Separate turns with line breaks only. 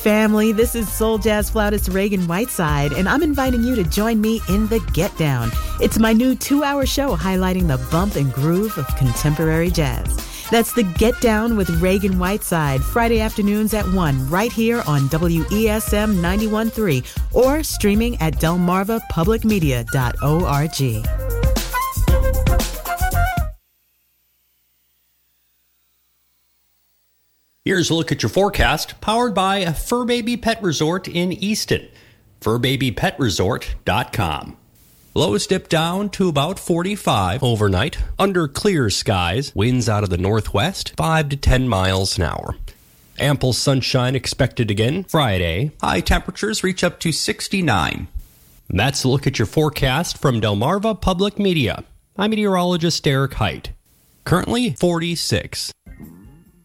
family. This is soul jazz flautist Reagan Whiteside, and I'm inviting you to join me in The Get Down. It's my new 2-hour show highlighting the bump and groove of contemporary jazz. That's The Get Down with Reagan Whiteside, Friday afternoons at 1, right here on WESM 91.3 or streaming at delmarvapublicmedia.org.
Here's a look at your forecast, powered by Fur Baby Pet Resort in Easton. FurBabyPetResort.com. Lows dip down to about 45 overnight. Under clear skies, winds out of the northwest, 5 to 10 miles an hour. Ample sunshine expected again Friday. High temperatures reach up to 69. That's a look at your forecast from Delmarva Public Media. I'm meteorologist Derek Height. Currently 46.